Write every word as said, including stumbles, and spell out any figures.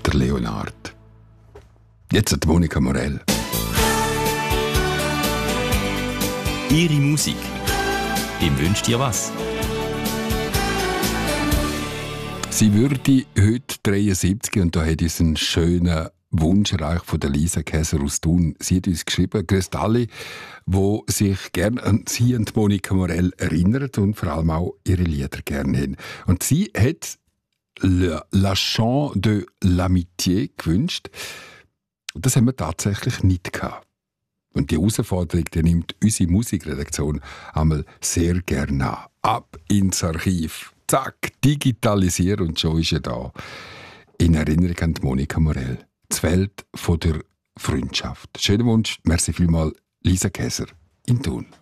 der Leonard. Jetzt hat Monika Morell. Ihre Musik. Wem wünscht ihr was? Sie würde heute dreiundsiebzig und da hat uns einen schönen Wunsch erreicht von der Lisa Käser aus Thun. Sie hat uns geschrieben, grüßt alle, die sich gerne an sie und Monika Morell erinnern und vor allem auch ihre Lieder gerne haben. Und sie hat La, La Chant de l'Amitié gewünscht. Das haben wir tatsächlich nicht gehabt. Und die Herausforderung, die nimmt unsere Musikredaktion einmal sehr gerne an. Ab ins Archiv. Zack, digitalisieren und schon ist er da. In Erinnerung an Monika Morell. Die Welt von der Freundschaft. Schönen Wunsch. Merci vielmals, Lisa Käser in Thun.